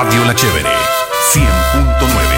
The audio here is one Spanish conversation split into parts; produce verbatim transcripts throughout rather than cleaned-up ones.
Radio La Chévere, cien punto nueve.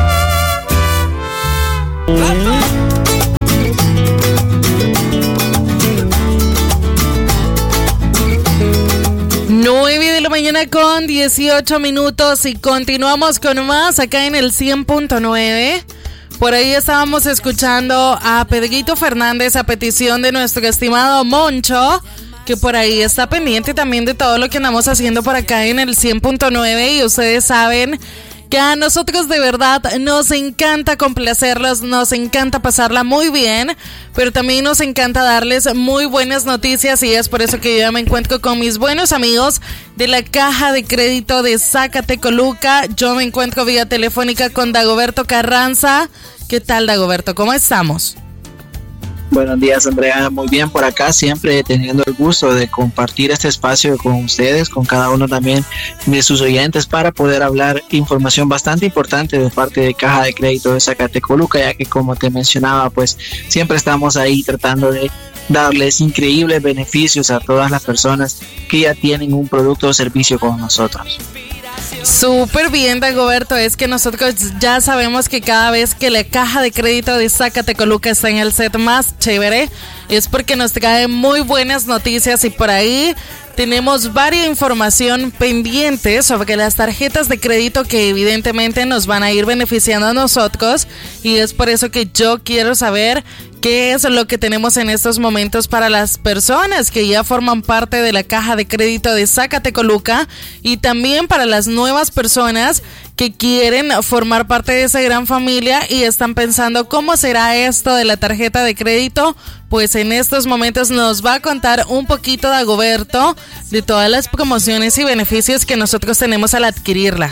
nueve de la mañana con dieciocho minutos y continuamos con más acá en el cien punto nueve. Por ahí estábamos escuchando a Pedrito Fernández a petición de nuestro estimado Moncho, que por ahí está pendiente también de todo lo que andamos haciendo por acá en el cien punto nueve, y ustedes saben que a nosotros de verdad nos encanta complacerlos, nos encanta pasarla muy bien, pero también nos encanta darles muy buenas noticias, y es por eso que yo ya me encuentro con mis buenos amigos de la Caja de Crédito de Zacatecoluca. Yo me encuentro vía telefónica con Dagoberto Carranza. ¿Qué tal, Dagoberto? ¿Cómo estamos? Buenos días, Andrea. Muy bien por acá, siempre teniendo el gusto de compartir este espacio con ustedes, con cada uno también de sus oyentes, para poder hablar información bastante importante de parte de Caja de Crédito de Zacatecoluca, ya que, como te mencionaba, pues siempre estamos ahí tratando de darles increíbles beneficios a todas las personas que ya tienen un producto o servicio con nosotros. Súper bien, Dagoberto. Es que nosotros ya sabemos que cada vez que la Caja de Crédito de Zacatecoluca está en el set más chévere, es porque nos trae muy buenas noticias, y por ahí tenemos varias información pendiente sobre las tarjetas de crédito que evidentemente nos van a ir beneficiando a nosotros, y es por eso que yo quiero saber qué es lo que tenemos en estos momentos para las personas que ya forman parte de la Caja de Crédito de Zacatecoluca, y también para las nuevas personas que quieren formar parte de esa gran familia y están pensando cómo será esto de la tarjeta de crédito. Pues en estos momentos nos va a contar un poquito Dagoberto de todas las promociones y beneficios que nosotros tenemos al adquirirla.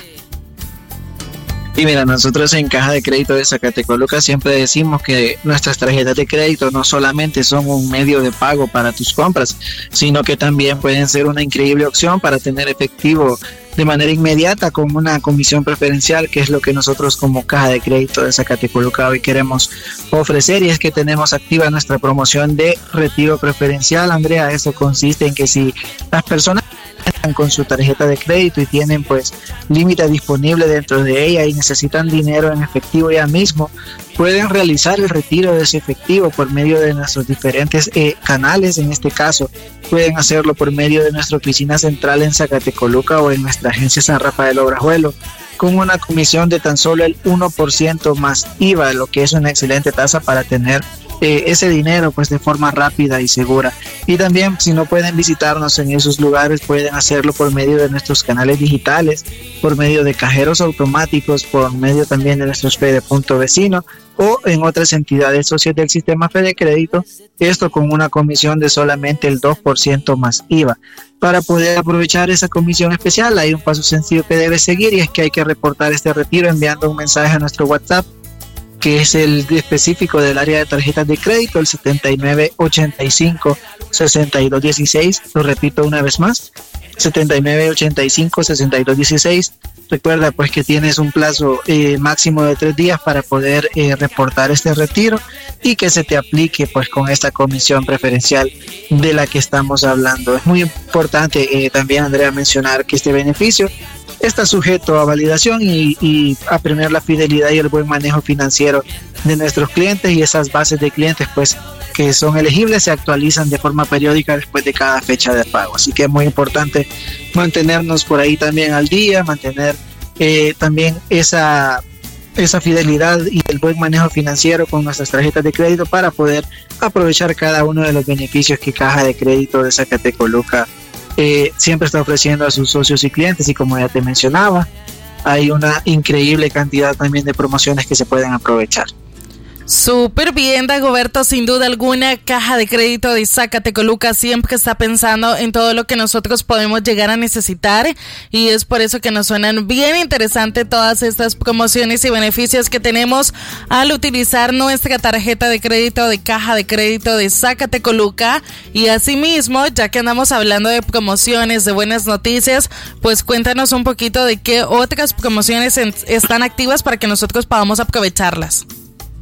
Y mira, nosotros en Caja de Crédito de Zacatecoluca siempre decimos que nuestras tarjetas de crédito no solamente son un medio de pago para tus compras, sino que también pueden ser una increíble opción para tener efectivo de manera inmediata con una comisión preferencial, que es lo que nosotros como Caja de Crédito de Zacatecoluca hoy queremos ofrecer, y es que tenemos activa nuestra promoción de retiro preferencial. Andrea, eso consiste en que si las personas están con su tarjeta de crédito y tienen pues límite disponible dentro de ella y necesitan dinero en efectivo ya mismo, pueden realizar el retiro de ese efectivo por medio de nuestros diferentes eh, canales. En este caso pueden hacerlo por medio de nuestra oficina central en Zacatecoluca o en nuestra agencia San Rafael Obrajuelo, con una comisión de tan solo el uno por ciento más I V A, lo que es una excelente tasa para tener eh, ese dinero pues de forma rápida y segura. Y también, si no pueden visitarnos en esos lugares, pueden hacerlo por medio de nuestros canales digitales, por medio de cajeros automáticos, por medio también de nuestros Fede Punto Vecino o en otras entidades socias del sistema Fede Crédito, esto con una comisión de solamente el dos por ciento más I V A. Para poder aprovechar esa comisión especial hay un paso sencillo que debes seguir, y es que hay que reportar este retiro enviando un mensaje a nuestro WhatsApp, que es el específico del área de tarjetas de crédito, el setenta y nueve ochenta y cinco sesenta y dos dieciséis. Lo repito una vez más, setenta y nueve ochenta y cinco sesenta y dos dieciséis. Recuerda pues que tienes un plazo eh, máximo de tres días para poder eh, reportar este retiro y que se te aplique pues con esta comisión preferencial de la que estamos hablando. Es muy importante eh, también, Andrea, mencionar que este beneficio está sujeto a validación y, y a premiar la fidelidad y el buen manejo financiero de nuestros clientes, y esas bases de clientes pues que son elegibles se actualizan de forma periódica después de cada fecha de pago. Así que es muy importante mantenernos por ahí también al día, mantener eh, también esa, esa fidelidad y el buen manejo financiero con nuestras tarjetas de crédito para poder aprovechar cada uno de los beneficios que Caja de Crédito de Zacatecoluca eh, siempre está ofreciendo a sus socios y clientes. Y como ya te mencionaba, hay una increíble cantidad también de promociones que se pueden aprovechar. Súper bien, Dagoberto, sin duda alguna. Caja de Crédito de Zacatecoluca siempre está pensando en todo lo que nosotros podemos llegar a necesitar, y es por eso que nos suenan bien interesantes todas estas promociones y beneficios que tenemos al utilizar nuestra tarjeta de crédito de Caja de Crédito de Zacatecoluca. Y asimismo, ya que andamos hablando de promociones, de buenas noticias, pues cuéntanos un poquito de qué otras promociones en, están activas para que nosotros podamos aprovecharlas.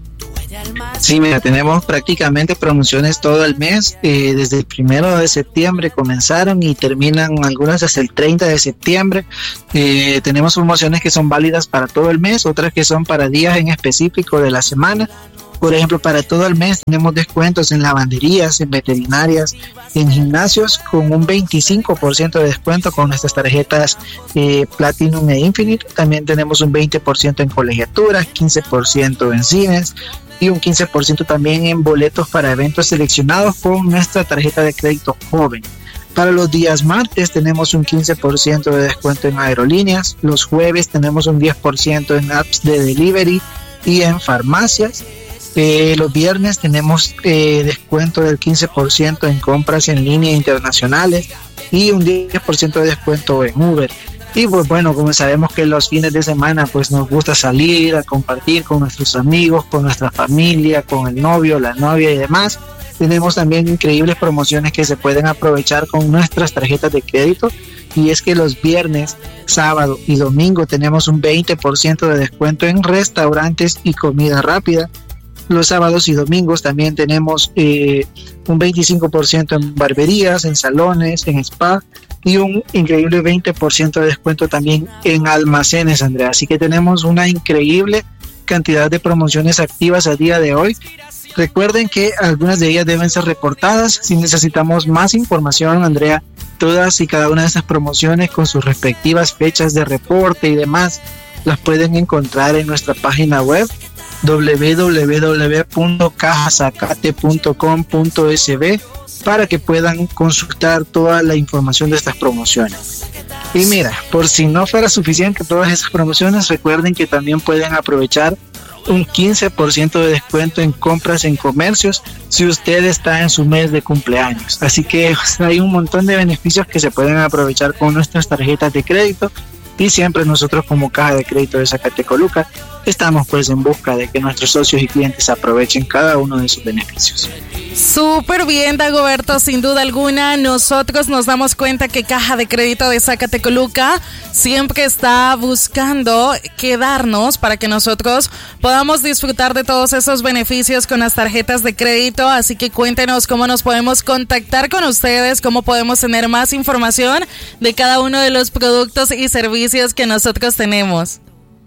Sí, mira, tenemos prácticamente promociones todo el mes, eh, desde el primero de septiembre comenzaron y terminan algunas hasta el treinta de septiembre. Eh, tenemos promociones que son válidas para todo el mes, otras que son para días en específico de la semana. Por ejemplo, para todo el mes tenemos descuentos en lavanderías, en veterinarias, en gimnasios con un veinticinco por ciento de descuento con nuestras tarjetas eh, Platinum e Infinite. También tenemos un veinte por ciento en colegiaturas, quince por ciento en cines y un quince por ciento también en boletos para eventos seleccionados con nuestra tarjeta de crédito joven. Para los días martes tenemos un quince por ciento de descuento en aerolíneas. Los jueves tenemos un diez por ciento en apps de delivery y en farmacias. Eh, los viernes tenemos eh, descuento del quince por ciento en compras en línea internacionales y un diez por ciento de descuento en Uber. Y pues bueno, como sabemos que los fines de semana pues nos gusta salir a compartir con nuestros amigos, con nuestra familia, con el novio, la novia y demás, tenemos también increíbles promociones que se pueden aprovechar con nuestras tarjetas de crédito. Y es que los viernes, sábado y domingo tenemos un veinte por ciento de descuento en restaurantes y comida rápida. Los sábados y domingos también tenemos eh, un veinticinco por ciento en barberías, en salones, en spa y un increíble veinte por ciento de descuento también en almacenes, Andrea. Así que tenemos una increíble cantidad de promociones activas a día de hoy. Recuerden que algunas de ellas deben ser reportadas. Si necesitamos más información, Andrea, todas y cada una de estas promociones con sus respectivas fechas de reporte y demás las pueden encontrar en nuestra página web doble u doble u doble u punto caja zacate punto com punto es be para que puedan consultar toda la información de estas promociones. Y mira, por si no fuera suficiente todas esas promociones, recuerden que también pueden aprovechar un quince por ciento de descuento en compras en comercios si usted está en su mes de cumpleaños. Así que o sea, hay un montón de beneficios que se pueden aprovechar con nuestras tarjetas de crédito. Y siempre nosotros como Caja de Crédito de Zacatecoluca estamos pues en busca de que nuestros socios y clientes aprovechen cada uno de sus beneficios. Súper bien, Dagoberto, sin duda alguna. Nosotros nos damos cuenta que Caja de Crédito de Zacatecoluca siempre está buscando quedarnos para que nosotros podamos disfrutar de todos esos beneficios con las tarjetas de crédito. Así que cuéntenos cómo nos podemos contactar con ustedes, cómo podemos tener más información de cada uno de los productos y servicios que nosotros tenemos.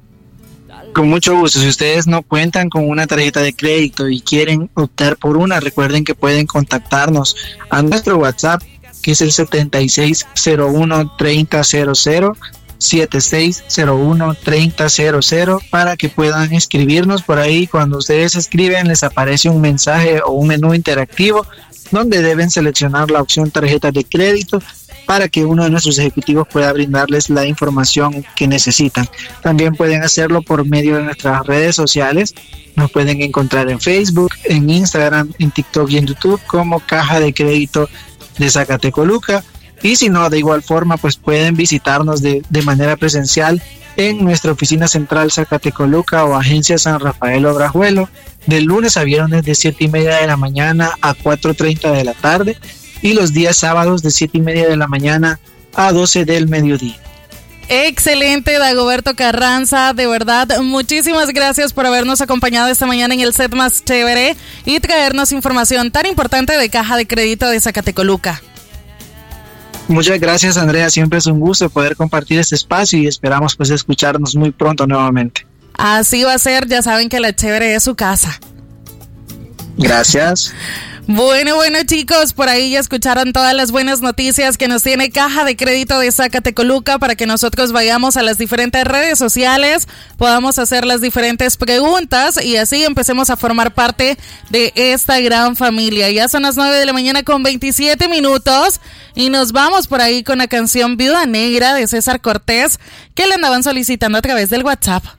Con mucho gusto. Si ustedes no cuentan con una tarjeta de crédito y quieren optar por una, recuerden que pueden contactarnos a nuestro WhatsApp, que es el setenta y seis cero uno treinta cero cero, setenta y seis cero uno treinta cero cero, para que puedan escribirnos por ahí. Cuando ustedes escriben les aparece un mensaje o un menú interactivo donde deben seleccionar la opción tarjeta de crédito para que uno de nuestros ejecutivos pueda brindarles la información que necesitan. También pueden hacerlo por medio de nuestras redes sociales. Nos pueden encontrar en Facebook, en Instagram, en TikTok y en YouTube como Caja de Crédito de Zacatecoluca. Y si no, de igual forma, pues pueden visitarnos de, de manera presencial en nuestra oficina central Zacatecoluca o agencia San Rafael Obrajuelo, de lunes a viernes de siete y media de la mañana a cuatro treinta de la tarde, y los días sábados de siete y media de la mañana a doce del mediodía. Excelente, Dagoberto Carranza, de verdad, muchísimas gracias por habernos acompañado esta mañana en el set más chévere y traernos información tan importante de Caja de Crédito de Zacatecoluca. Muchas gracias, Andrea, siempre es un gusto poder compartir este espacio y esperamos pues escucharnos muy pronto nuevamente. Así va a ser, ya saben que la chévere es su casa. Gracias. Bueno, bueno chicos, por ahí ya escucharon todas las buenas noticias que nos tiene Caja de Crédito de Zacatecoluca para que nosotros vayamos a las diferentes redes sociales, podamos hacer las diferentes preguntas y así empecemos a formar parte de esta gran familia. Ya son las nueve de la mañana con veintisiete minutos y nos vamos por ahí con la canción Viuda Negra de César Cortés que le andaban solicitando a través del WhatsApp.